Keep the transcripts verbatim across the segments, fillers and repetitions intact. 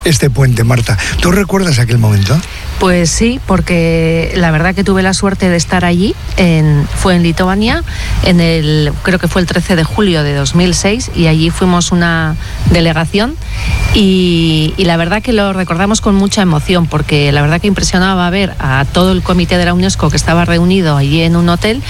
Este puente, Marta. ¿Tú recuerdas aquel momento? Pues sí, porque la verdad que tuve la suerte de estar allí, en, fue en Lituania, en el, creo que fue el trece de julio de dos mil seis, y allí fuimos una delegación y, y la verdad que lo recordamos con mucha emoción, porque la verdad que impresionaba ver a todo el comité de la UNESCO que estaba reunido allí en un hotel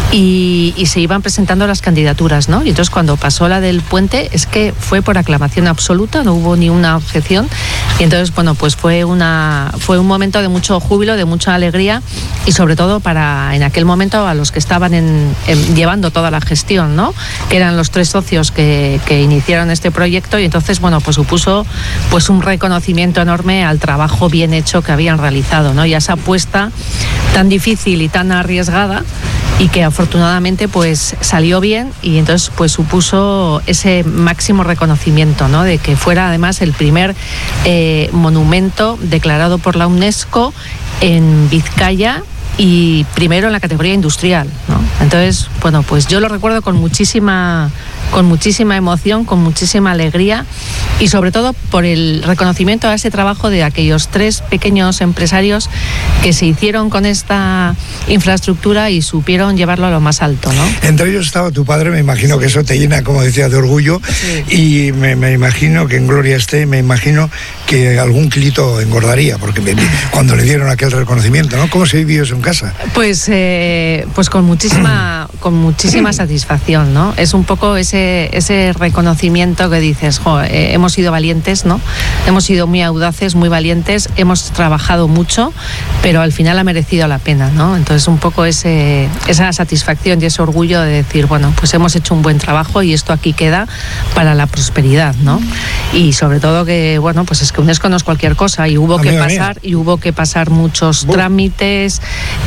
y, y se iban presentando las candidaturas, ¿no? Y entonces cuando pasó la del puente es que fue por aclamación absoluta, no hubo ni una objeción. Y entonces, bueno, pues fue una fue un momento de mucho júbilo, de mucha alegría y sobre todo para, en aquel momento, a los que estaban en, en, llevando toda la gestión, ¿no? Que eran los tres socios que, que iniciaron este proyecto y entonces, bueno, pues supuso pues un reconocimiento enorme al trabajo bien hecho que habían realizado, ¿no? Y a esa apuesta tan difícil y tan arriesgada y que afortunadamente pues salió bien y entonces pues supuso ese máximo reconocimiento, ¿no? De que fuera además el primer eh, monumento declarado por la UNESCO en Vizcaya y primero en la categoría industrial, ¿no? Entonces, bueno, pues yo lo recuerdo con muchísima con muchísima emoción, con muchísima alegría y sobre todo por el reconocimiento a ese trabajo de aquellos tres pequeños empresarios que se hicieron con esta infraestructura y supieron llevarlo a lo más alto, ¿no? Entre ellos estaba tu padre, me imagino que eso te llena, como decía, de orgullo, sí. Y me, me imagino que en gloria esté, me imagino que algún kilito engordaría, porque me, cuando le dieron aquel reconocimiento, ¿no? ¿Cómo se vivió eso en casa? Pues, eh, pues con muchísima, con muchísima satisfacción, ¿no? Es un poco ese ese reconocimiento que dices, jo, eh, hemos sido valientes, ¿no? Hemos sido muy audaces, muy valientes, hemos trabajado mucho, pero al final ha merecido la pena, ¿no? Entonces un poco ese, esa satisfacción y ese orgullo de decir, bueno, pues hemos hecho un buen trabajo y esto aquí queda para la prosperidad, ¿no? Y sobre todo que, bueno, pues es que UNESCO no es cualquier cosa y hubo Amiga que pasar mía. y hubo que pasar muchos Buh. trámites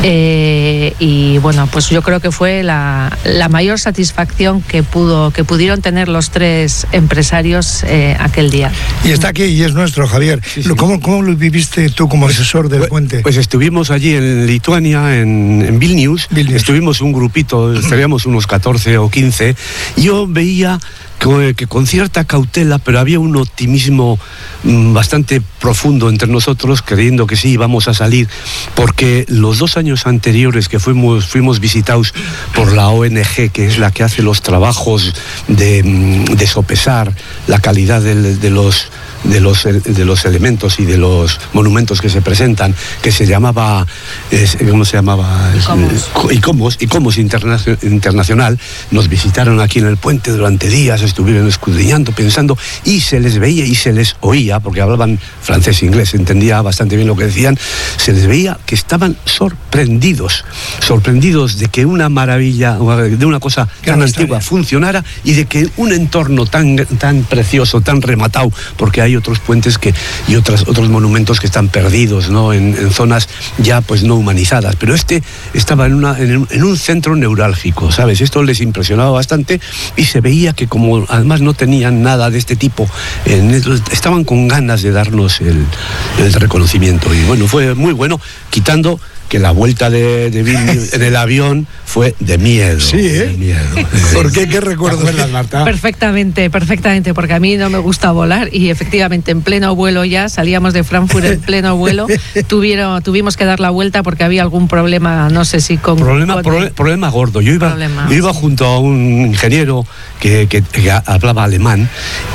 eh, y bueno, pues yo creo que fue la, la mayor satisfacción que pudo que pudieron tener los tres empresarios eh, aquel día. Y está aquí y es nuestro, Javier. Sí, sí. ¿Cómo, ¿Cómo lo viviste tú como asesor del pues, puente? Pues estuvimos allí en Lituania, en, en Vilnius. Vilnius. Estuvimos un grupito, estaríamos unos catorce o quince. Yo veía que, que con cierta cautela, pero había un optimismo mmm, bastante profundo entre nosotros, creyendo que sí, íbamos a salir, porque los dos años anteriores que fuimos, fuimos visitados por la O N G, que es la que hace los trabajos de, de sopesar la calidad de, de los... De los, de los elementos y de los monumentos que se presentan, que se llamaba, es, ¿cómo se llamaba? ICOMOS, ICOMOS Internacional, Internacional, nos visitaron aquí en el puente durante días, estuvieron escudriñando, pensando, y se les veía y se les oía, porque hablaban francés e inglés, entendía bastante bien lo que decían, se les veía que estaban sorprendidos, sorprendidos de que una maravilla, de una cosa tan antigua funcionara y de que un entorno tan, tan precioso, tan rematado, porque hay otros puentes que y otras, otros monumentos que están perdidos, ¿no? en, en zonas ya pues no humanizadas, pero este estaba en, una, en, en un centro neurálgico, ¿sabes? Esto les impresionaba bastante y se veía que como además no tenían nada de este tipo, en, estaban con ganas de darnos el, el reconocimiento y bueno, fue muy bueno, quitando que la vuelta de, de Vilnius en el avión fue de miedo. Sí, ¿eh? De miedo. ¿Por qué? ¿Qué recuerdas, Marta? Perfectamente, perfectamente, porque a mí no me gusta volar y efectivamente en pleno vuelo ya, salíamos de Frankfurt en pleno vuelo, tuvieron, tuvimos que dar la vuelta porque había algún problema, no sé si con... Problema, con problema, problema gordo. Yo iba, problema, yo iba sí. junto a un ingeniero que, que, que hablaba alemán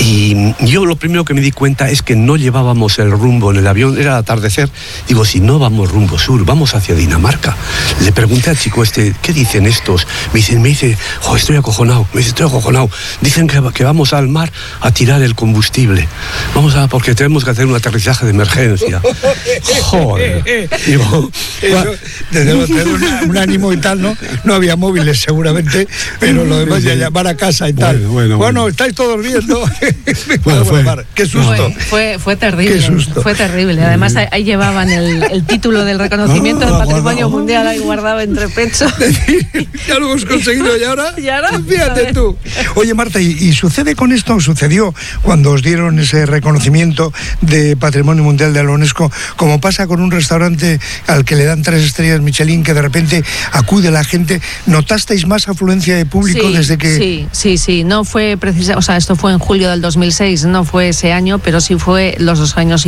y yo lo primero que me di cuenta es que no llevábamos el rumbo en el avión, era el atardecer. Digo, si no vamos rumbo sur, vamos hacia Dinamarca. Le pregunté al chico este, ¿qué dicen estos? Me dice, me dice, oh, estoy acojonado, me dice, estoy acojonado. Dicen que, que vamos al mar a tirar el combustible. Vamos a, porque tenemos que hacer un aterrizaje de emergencia. Joder. Digo, Eso, desde luego, tener una, un ánimo y tal, ¿no? No había móviles seguramente, pero lo demás ya llamar a casa y tal. Bueno, bueno, bueno, bueno. estáis todos viendo. Bueno, fue, qué susto. Fue, fue, fue terrible. Qué susto. Fue terrible. Además ahí, ahí llevaban el, el título del reconocimiento del Patrimonio Mundial ahí guardado entre pechos. Ya lo hemos conseguido y ahora, y ahora fíjate tú. Oye, Marta, ¿y, ¿y sucede con esto? ¿Sucedió cuando os dieron ese reconocimiento de Patrimonio Mundial de la UNESCO, como pasa con un restaurante al que le dan tres estrellas Michelin, que de repente acude la gente? ¿Notasteis más afluencia de público sí, desde que...? Sí, sí, sí. No fue precisamente, o sea, esto fue en julio del dos mil seis, no fue ese año, pero sí fue los dos años